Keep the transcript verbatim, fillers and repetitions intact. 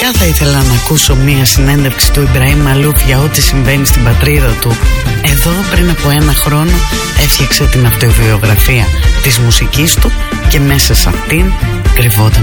Πραγματικά θα ήθελα να ακούσω μία συνέντευξη του Ιμπραήμ Μαλούφ για ό,τι συμβαίνει στην πατρίδα του. Εδώ πριν από ένα χρόνο έφτιαξε την αυτοβιογραφία της μουσικής του και μέσα σε αυτήν κρυβόταν